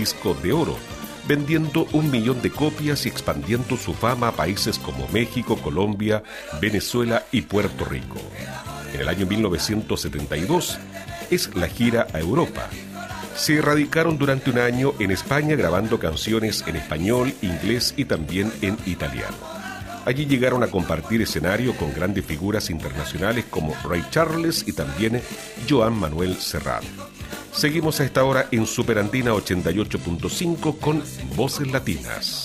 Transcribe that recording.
disco de oro, vendiendo 1 millón de copias y expandiendo su fama a países como México, Colombia, Venezuela y Puerto Rico. En el año 1972 es la gira a Europa. Se radicaron durante un año en España grabando canciones en español, inglés y también en italiano. Allí llegaron a compartir escenario con grandes figuras internacionales como Ray Charles y también Joan Manuel Serrat. Seguimos a esta hora en Superandina 88.5 con Voces Latinas.